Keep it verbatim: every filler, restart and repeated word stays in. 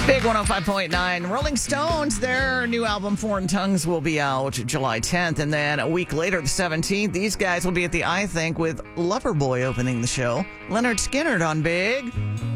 Big one oh five point nine. Rolling Stones, their new album, Foreign Tongues, will be out July tenth. And then a week later, the seventeenth, these guys will be at the I Think with Loverboy opening the show. Leonard Skinner on Big